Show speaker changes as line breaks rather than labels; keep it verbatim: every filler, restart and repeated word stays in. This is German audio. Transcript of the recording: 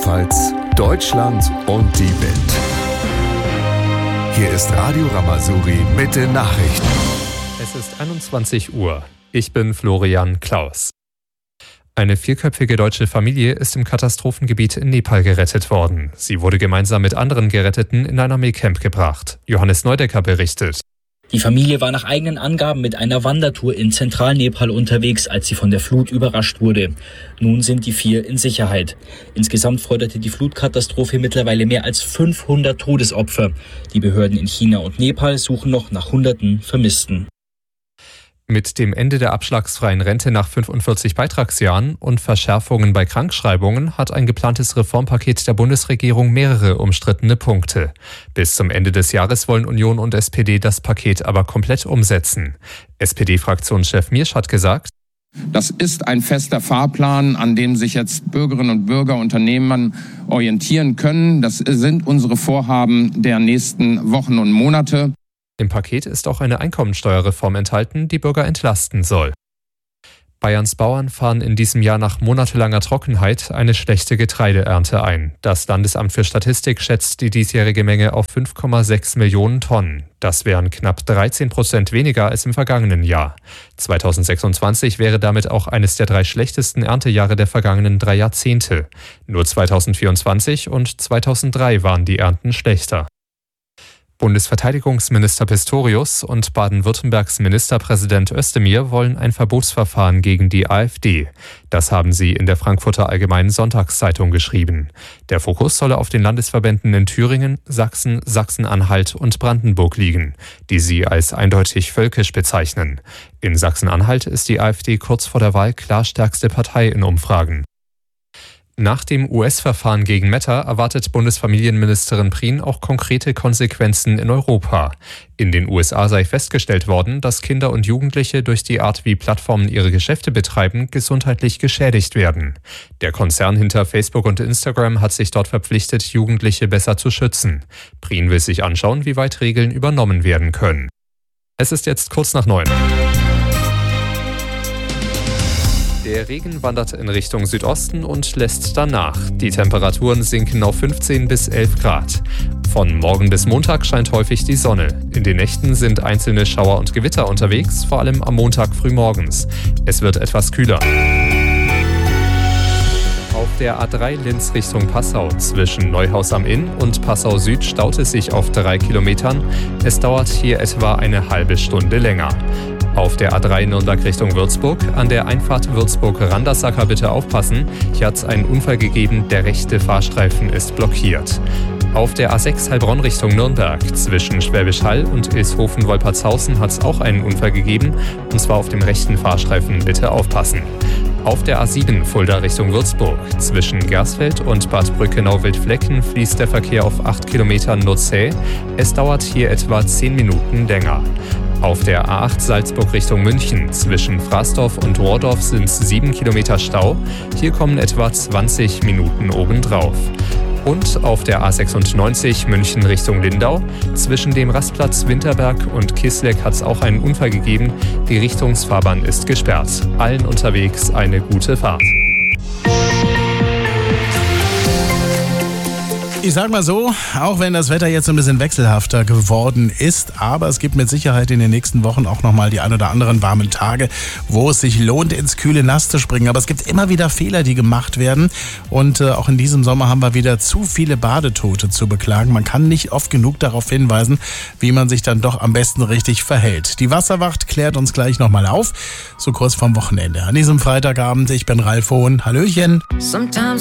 Rheinland-Pfalz, Deutschland und die Welt. Hier ist Radio Rama-Suri mit den Nachrichten.
Es ist einundzwanzig Uhr. Ich bin Florian Klaus. Eine vierköpfige deutsche Familie ist im Katastrophengebiet in Nepal gerettet worden. Sie wurde gemeinsam mit anderen Geretteten in ein Armeecamp gebracht. Johannes Neudecker berichtet.
Die Familie war nach eigenen Angaben mit einer Wandertour in Zentralnepal unterwegs, als sie von der Flut überrascht wurde. Nun sind die vier in Sicherheit. Insgesamt forderte die Flutkatastrophe mittlerweile mehr als fünfhundert Todesopfer. Die Behörden in China und Nepal suchen noch nach Hunderten Vermissten.
Mit dem Ende der abschlagsfreien Rente nach fünfundvierzig Beitragsjahren und Verschärfungen bei Krankschreibungen hat ein geplantes Reformpaket der Bundesregierung mehrere umstrittene Punkte. Bis zum Ende des Jahres wollen Union und S P D das Paket aber komplett umsetzen. S P D-Fraktionschef Miersch hat gesagt:
Das ist ein fester Fahrplan, an dem sich jetzt Bürgerinnen und Bürger, Unternehmen orientieren können. Das sind unsere Vorhaben der nächsten Wochen und Monate.
Im Paket ist auch eine Einkommensteuerreform enthalten, die Bürger entlasten soll. Bayerns Bauern fahren in diesem Jahr nach monatelanger Trockenheit eine schlechte Getreideernte ein. Das Landesamt für Statistik schätzt die diesjährige Menge auf fünf Komma sechs Millionen Tonnen. Das wären knapp dreizehn Prozent weniger als im vergangenen Jahr. zweitausendsechsundzwanzig wäre damit auch eines der drei schlechtesten Erntejahre der vergangenen drei Jahrzehnte. Nur zweitausendvierundzwanzig und zweitausenddrei waren die Ernten schlechter. Bundesverteidigungsminister Pistorius und Baden-Württembergs Ministerpräsident Özdemir wollen ein Verbotsverfahren gegen die AfD. Das haben sie in der Frankfurter Allgemeinen Sonntagszeitung geschrieben. Der Fokus solle auf den Landesverbänden in Thüringen, Sachsen, Sachsen-Anhalt und Brandenburg liegen, die sie als eindeutig völkisch bezeichnen. In Sachsen-Anhalt ist die AfD kurz vor der Wahl klar stärkste Partei in Umfragen. Nach dem U S-Verfahren gegen Meta erwartet Bundesfamilienministerin Prien auch konkrete Konsequenzen in Europa. In den U S A sei festgestellt worden, dass Kinder und Jugendliche durch die Art, wie Plattformen ihre Geschäfte betreiben, gesundheitlich geschädigt werden. Der Konzern hinter Facebook und Instagram hat sich dort verpflichtet, Jugendliche besser zu schützen. Prien will sich anschauen, wie weit Regeln übernommen werden können. Es ist jetzt kurz nach neun. Der Regen wandert in Richtung Südosten und lässt dann nach. Die Temperaturen sinken auf fünfzehn bis elf Grad. Von Morgen bis Montag scheint häufig die Sonne. In den Nächten sind einzelne Schauer und Gewitter unterwegs, vor allem am Montag frühmorgens. Es wird etwas kühler. Auf der A drei Linz Richtung Passau zwischen Neuhaus am Inn und Passau Süd staut es sich auf drei Kilometern. Es dauert hier etwa eine halbe Stunde länger. Auf der A drei Nürnberg Richtung Würzburg, an der Einfahrt Würzburg-Randersacker bitte aufpassen. Hier hat es einen Unfall gegeben, der rechte Fahrstreifen ist blockiert. Auf der A sechs Heilbronn Richtung Nürnberg zwischen Schwäbisch Hall und Ilshofen-Wolpertshausen hat es auch einen Unfall gegeben, und zwar auf dem rechten Fahrstreifen bitte aufpassen. Auf der A sieben Fulda Richtung Würzburg zwischen Gersfeld und Bad Brückenau-Wildflecken fließt der Verkehr auf acht Kilometern nur zäh. Es dauert hier etwa zehn Minuten länger. Auf der A acht Salzburg Richtung München zwischen Fraßdorf und Rohrdorf sind es sieben Kilometer Stau. Hier kommen etwa zwanzig Minuten obendrauf. Und auf der A sechsundneunzig München Richtung Lindau zwischen dem Rastplatz Winterberg und Kisleck hat es auch einen Unfall gegeben. Die Richtungsfahrbahn ist gesperrt. Allen unterwegs eine gute Fahrt.
Ich sag mal so, auch wenn das Wetter jetzt ein bisschen wechselhafter geworden ist, aber es gibt mit Sicherheit in den nächsten Wochen auch nochmal die ein oder anderen warmen Tage, wo es sich lohnt, ins kühle Nass zu springen. Aber es gibt immer wieder Fehler, die gemacht werden, und äh, auch in diesem Sommer haben wir wieder zu viele Badetote zu beklagen. Man kann nicht oft genug darauf hinweisen, wie man sich dann doch am besten richtig verhält. Die Wasserwacht klärt uns gleich nochmal auf, so kurz vorm Wochenende. An diesem Freitagabend, ich bin Ralf Hohn. Hallöchen. Sometimes